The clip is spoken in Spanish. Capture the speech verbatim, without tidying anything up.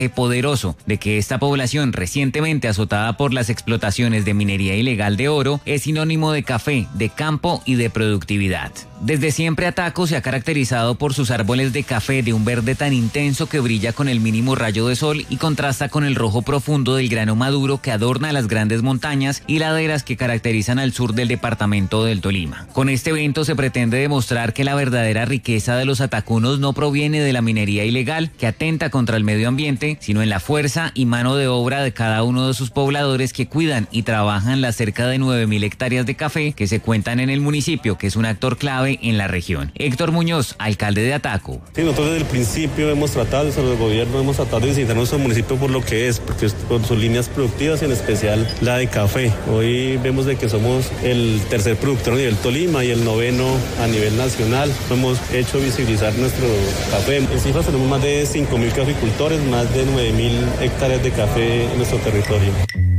poderoso de que esta población recientemente azotada por las explotaciones de minería ilegal de oro es sinónimo de café, de campo y de productividad. Desde siempre Ataco se ha caracterizado por sus árboles de café de un verde tan intenso que brilla con el mínimo rayo de sol y contrasta con el rojo profundo del grano maduro que adorna las grandes montañas y laderas que caracterizan al sur del departamento del Tolima. Con este evento se pretende demostrar que la verdadera riqueza de los atacunos no proviene de la minería ilegal que atenta contra el medio ambiente, sino en la fuerza y mano de obra de cada uno de sus pobladores que cuidan y trabajan las cerca de nueve mil hectáreas de café que se cuentan en el municipio, que es un actor clave en la región. Héctor Muñoz, alcalde de Ataco. Sí, nosotros desde el principio hemos tratado, desde el gobierno hemos tratado de visitar nuestro municipio por lo que es, porque es por sus líneas productivas y en especial la de café. Hoy vemos de que somos el tercer productor a nivel Tolima y el noveno a nivel nacional. Hemos hecho visibilizar nuestro café. En cifras tenemos más de cinco mil caficultores, más de nueve mil hectáreas de café en nuestro territorio.